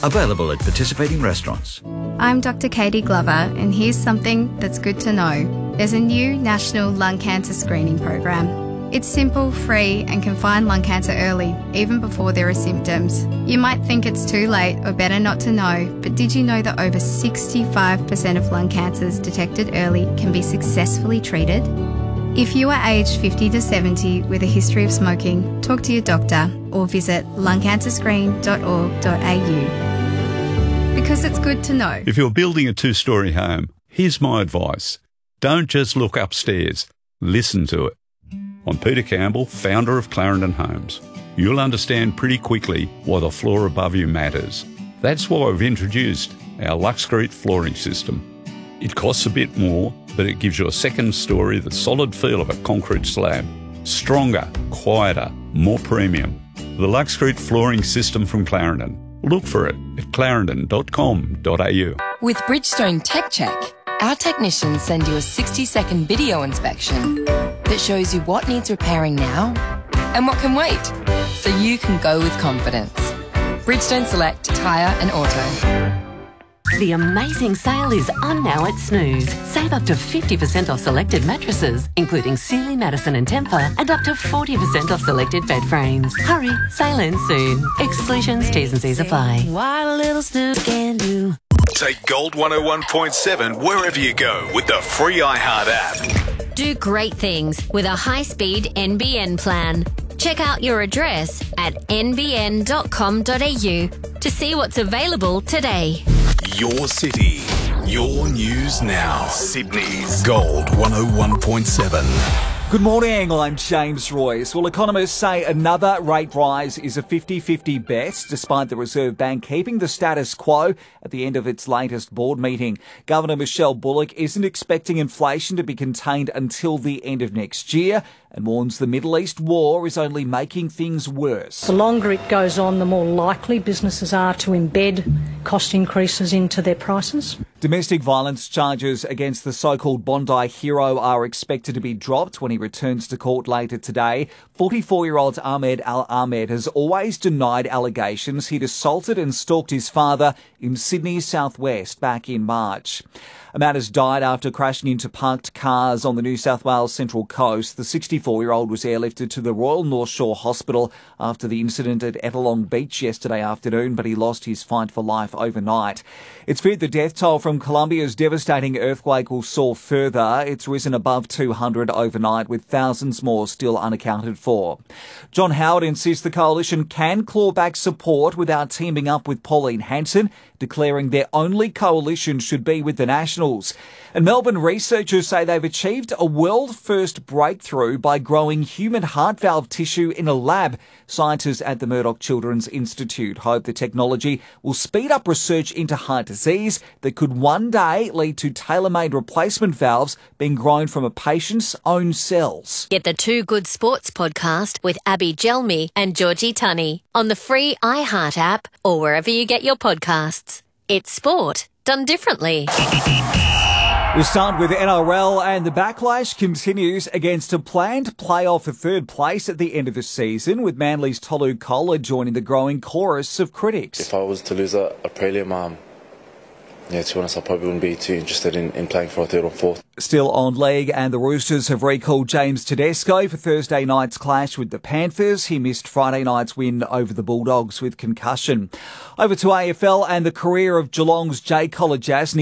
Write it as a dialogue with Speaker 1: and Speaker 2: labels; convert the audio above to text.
Speaker 1: Available at participating restaurants.
Speaker 2: I'm Dr. Katie Glover, and here's something that's good to know. There's a new national lung cancer screening program. It's simple, free, and can find lung cancer early, even before there are symptoms. You might think it's too late or better not to know, but did you know that over 65% of lung cancers detected early can be successfully treated? If you are aged 50 to 70 with a history of smoking, talk to your doctor or visit lungcancerscreen.org.au. Because it's good to know.
Speaker 3: If you're building a 2-storey home, here's my advice. Don't just look upstairs. Listen to it. I'm Peter Campbell, founder of Clarendon Homes. You'll understand pretty quickly why the floor above you matters. That's why we've introduced our Luxcrete flooring system. It costs a bit more, but it gives you a second story, the solid feel of a concrete slab. Stronger, quieter, more premium. The Luxcrete flooring system from Clarendon. Look for it at clarendon.com.au.
Speaker 4: With Bridgestone Tech Check, our technicians send you a 60-second video inspection that shows you what needs repairing now and what can wait, so you can go with confidence. Bridgestone Select Tyre and Auto.
Speaker 5: The amazing sale is on now at Snooze. Save up to 50% off selected mattresses, including Sealy, Madison and Tempur, and up to 40% off selected bed frames. Hurry, sale ends soon. Exclusions, T's and C's apply.
Speaker 6: What a little Snooze can do.
Speaker 7: Take Gold 101.7 wherever you go with the free iHeart app.
Speaker 8: Do great things with a high-speed NBN plan. Check out your address at nbn.com.au to see what's available today.
Speaker 7: Your city, your news now. Sydney's Gold 101.7.
Speaker 9: Good morning, I'm James Royce. Well, economists say another rate rise is a 50-50 bet, despite the Reserve Bank keeping the status quo at the end of its latest board meeting. Governor Michelle Bullock isn't expecting inflation to be contained until the end of next year and warns the Middle East war is only making things worse.
Speaker 10: The longer it goes on, the more likely businesses are to embed cost increases into their prices.
Speaker 9: Domestic violence charges against the so-called Bondi hero are expected to be dropped when he returns to court later today. 44-year-old Ahmed Al-Ahmed has always denied allegations he'd assaulted and stalked his father in Sydney's southwest back in March. A man has died after crashing into parked cars on the New South Wales Central Coast. The 64-year-old was airlifted to the Royal North Shore Hospital after the incident at Ettalong Beach yesterday afternoon, but he lost his fight for life overnight. It's feared the death toll from Colombia's devastating earthquake will soar further. It's risen above 200 overnight, with thousands more still unaccounted for. John Howard insists the coalition can claw back support without teaming up with Pauline Hanson, declaring their only coalition should be with the Nationals. And Melbourne researchers say they've achieved a world-first breakthrough by growing human heart valve tissue in a lab. Scientists at the Murdoch Children's Institute hope the technology will speed up research into heart disease that could one day lead to tailor-made replacement valves being grown from a patient's own cells.
Speaker 8: Get the Two Good Sports podcast with Abby Gelmi and Georgie Tunney on the free iHeart app or wherever you get your podcasts. It's sport done differently.
Speaker 9: We'll start with NRL, and the backlash continues against a planned playoff for third place at the end of the season, with Manly's Tolu Kola joining the growing chorus of critics.
Speaker 11: If I was to lose a prelim, to be honest, I probably wouldn't be too interested in playing for a third or fourth.
Speaker 9: Still on league, and the Roosters have recalled James Tedesco for Thursday night's clash with the Panthers. He missed Friday night's win over the Bulldogs with concussion. Over to AFL and the career of Geelong's Jay Kolodjasny